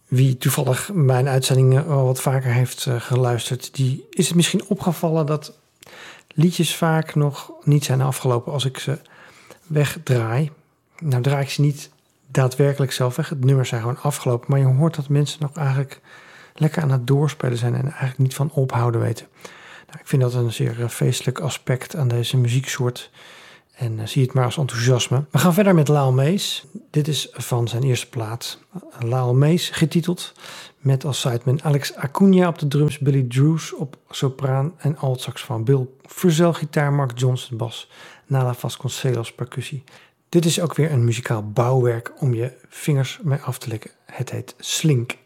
Wie toevallig mijn uitzendingen al wat vaker heeft geluisterd, die is het misschien opgevallen dat liedjes vaak nog niet zijn afgelopen als ik ze wegdraai. Nou draai ik ze niet daadwerkelijk zelf weg. Het nummers zijn gewoon afgelopen. Maar je hoort dat mensen nog eigenlijk lekker aan het doorspelen zijn en eigenlijk niet van ophouden weten. Nou, ik vind dat een zeer feestelijk aspect aan deze muzieksoort. En zie het maar als enthousiasme. We gaan verder met Lyle Mays. Dit is van zijn eerste plaat. Lyle Mays getiteld. Met als sideman Alex Acuna op de drums. Billy Drews op sopraan en altsaxofoon. Bill Frisell gitaar. Mark Johnson bas. Nala Vasconcelos percussie. Dit is ook weer een muzikaal bouwwerk om je vingers mee af te likken. Het heet Slink.